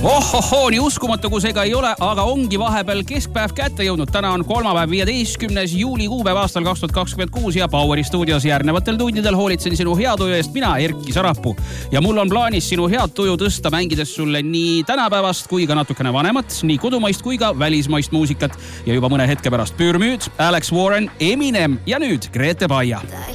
Ohohoo, nii uskumatu kui see ka ei ole, aga ongi vahepeal keskpäev kätte jõudnud. Täna on kolmapäev 15. juuli kuupäev aastal 2026 ja Poweri stuudios järgnevatel tundidel hoolitsen sinu hea tuju eest mina, Erki Sarapuu. Ja mul on plaanis sinu head tuju tõsta, mängides sulle nii tänapäevast kui ka natukene vanemat, nii kodumaist kui ka välismaist muusikat. Ja juba mõne hetke pärast Pürmüüd, Alex Warren, Eminem ja nüüd Grete Baia.